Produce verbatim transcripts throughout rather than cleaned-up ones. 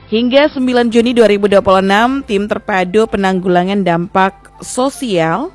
Hingga sembilan Juni dua ribu dua puluh enam, tim terpadu penanggulangan dampak sosial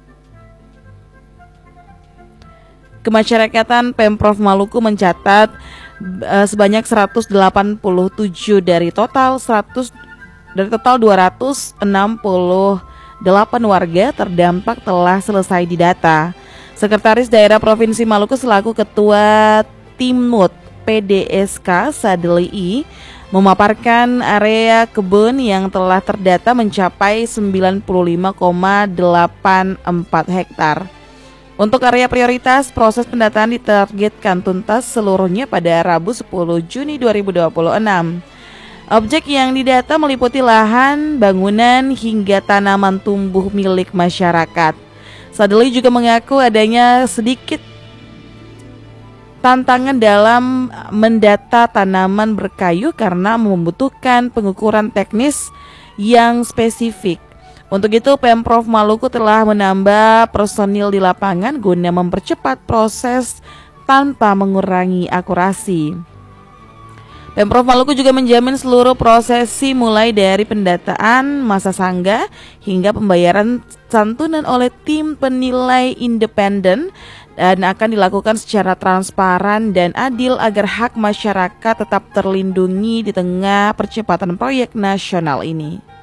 kemasyarakatan Pemprov Maluku mencatat uh, sebanyak seratus delapan puluh tujuh dari total seratus dari total dua ratus enam puluh delapan warga terdampak telah selesai didata. Sekretaris Daerah Provinsi Maluku selaku Ketua Timut P D S K Sadli I memaparkan area kebun yang telah terdata mencapai sembilan puluh lima koma delapan empat hektar. Untuk area prioritas, proses pendataan ditargetkan tuntas seluruhnya pada Rabu sepuluh Juni dua ribu dua puluh enam. Objek yang didata meliputi lahan, bangunan, hingga tanaman tumbuh milik masyarakat. Sadli juga mengaku adanya sedikit tantangan dalam mendata tanaman berkayu karena membutuhkan pengukuran teknis yang spesifik. Untuk itu, Pemprov Maluku telah menambah personil di lapangan guna mempercepat proses tanpa mengurangi akurasi. Pemprov Maluku juga menjamin seluruh prosesi mulai dari pendataan masa sangga hingga pembayaran santunan oleh tim penilai independen dan akan dilakukan secara transparan dan adil agar hak masyarakat tetap terlindungi di tengah percepatan proyek nasional ini.